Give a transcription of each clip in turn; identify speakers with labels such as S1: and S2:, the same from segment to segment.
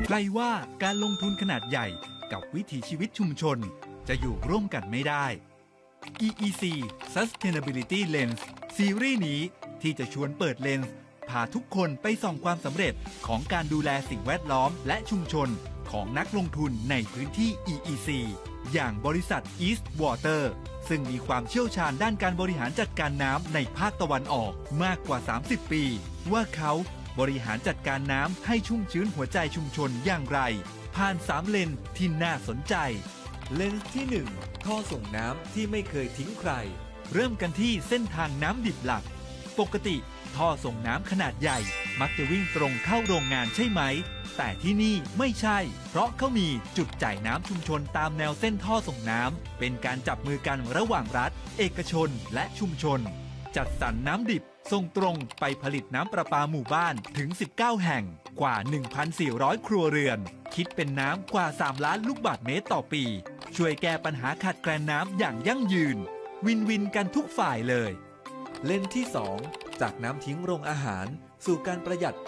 S1: ใกล้ว่าการลงทุนขนาดใหญ่กับวิถีชีวิตชุมชนจะอยู่ร่วมกันไม่ได้ EEC Sustainability Lens ซีรีส์นี้ที่จะชวนเปิดเลนส์พาทุกคนไปส่องความสำเร็จของการดูแลสิ่งแวดล้อมและชุมชนของนักลงทุนในพื้นที่ EEC อย่างบริษัท East Water ซึ่งมีความเชี่ยวชาญด้านการบริหารจัดการน้ำในภาคตะวันออกมากกว่า 30 ปีว่าเขาบริหารจัดการน้ำให้ชุ่มชื้นหัวใจชุมชนอย่างไรผ่าน3เลนที่น่าสนใจ
S2: เลนส์ที่ 1 ท่อส่งน้ำที่ไม่เคยทิ้งใคร
S1: เริ่มกันที่เส้นทางน้ำดิบหลักปกติท่อส่งน้ำขนาดใหญ่มักจะวิ่งตรงเข้าโรงงานใช่ไหมแต่ที่นี่ไม่ใช่เพราะเขามีจุดจ่ายน้ำชุมชนตามแนวเส้นท่อส่งน้ำเป็นการจับมือกันระหว่างรัฐเอกชนและชุมชนจัดสรรน้ำดิบส่งตรงไปผลิตน้ำประปาหมู่บ้านถึง19แห่งกว่า 1,400 ครัวเรือนคิดเป็นน้ำกว่า3ล้านลูกบาศก์เมตรต่อปีช่วยแก้ปัญหาขาดแคลนน้ำอย่างยั่งยืนวินวินกันทุกฝ่ายเลย
S2: เลนส์ที่ 2 จากน้ำทิ้งโรงอาหารสู่การประหยัด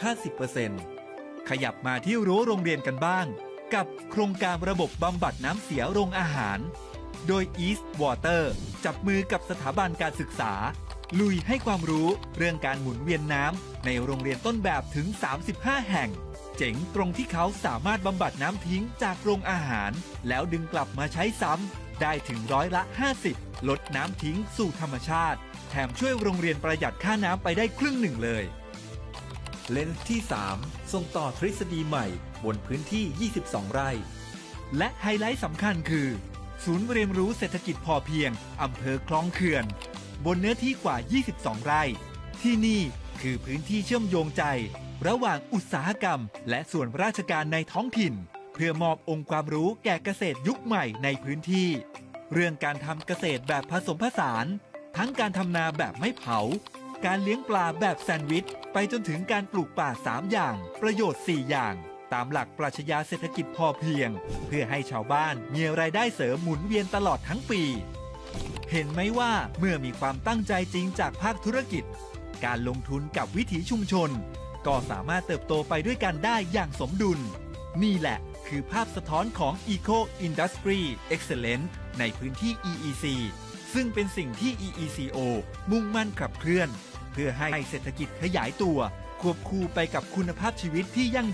S2: 50%
S1: ขยับมาที่รั้วโรงเรียนกันบ้างกับโครงการระบบบำบัดน้ำเสียโรงอาหารโดย East Water จับมือกับสถาบันการศึกษาลุยให้ความรู้เรื่องการหมุนเวียนน้ำในโรงเรียนต้นแบบถึง35แห่งเจ๋งตรงที่เขาสามารถบำบัดน้ำทิ้งจากโรงอาหารแล้วดึงกลับมาใช้ซ้ำได้ถึง50%ลดน้ำทิ้งสู่ธรรมชาติแถมช่วยโรงเรียนประหยัดค่าน้ำไปได้ครึ่งหนึ่งเลย
S2: เลนส์ที่ 3 ส่งต่อทฤษฎีใหม่บนพื้นที่22ไร่
S1: และไฮไลท์สำคัญคือศูนย์เรียนรู้เศรษฐกิจพอเพียงอำเภอคลองเขื่อนบนเนื้อที่กว่า22ไร่ที่นี่คือพื้นที่เชื่อมโยงใจระหว่างอุตสาหกรรมและส่วนราชการในท้องถิ่นเพื่อมอบองค์ความรู้แก่เกษตรยุคใหม่ในพื้นที่เรื่องการทำเกษตรแบบผสมผสานทั้งการทำนาแบบไม่เผาการเลี้ยงปลาแบบแซนด์วิชไปจนถึงการปลูกป่า3อย่างประโยชน์4อย่างตามหลักปรัชญาเศรษฐกิจพอเพียงเพื่อให้ชาวบ้านมีรายได้เสริมหมุนเวียนตลอดทั้งปีเห็นไหมว่าเมื่อมีความตั้งใจจริงจากภาคธุรกิจการลงทุนกับวิถีชุมชนก็สามารถเติบโตไปด้วยกันได้อย่างสมดุลนี่แหละคือภาพสะท้อนของ Eco Industry Excellence ในพื้นที่ EEC ซึ่งเป็นสิ่งที่ EECO มุ่งมั่นขับเคลื่อนเพื่อให้เศรษฐกิจขยายตัวควบคู่ไปกับคุณภาพชีวิตที่ยั่ง